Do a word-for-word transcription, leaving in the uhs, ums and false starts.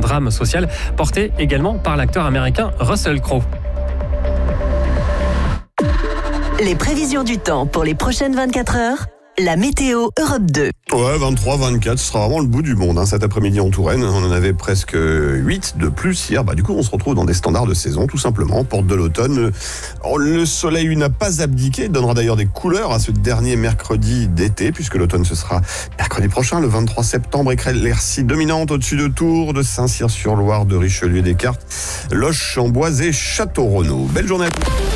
drame social porté également par l'acteur américain Russell Crowe. Les prévisions du temps pour les prochaines vingt-quatre heures, la météo Europe deux. Ouais, vingt-trois, vingt-quatre, ce sera vraiment le bout du monde hein, cet après-midi en Touraine. On en avait presque huit de plus hier. Bah, du coup, on se retrouve dans des standards de saison, tout simplement, porte de l'automne. Oh, le soleil n'a pas abdiqué, il donnera d'ailleurs des couleurs à ce dernier mercredi d'été, puisque l'automne, ce sera mercredi prochain, le vingt-trois septembre, éclaircie dominante au-dessus de Tours, de Saint-Cyr-sur-Loire, de Richelieu, Descartes, Loche-Amboise et Château-Renaud. Belle journée à tous.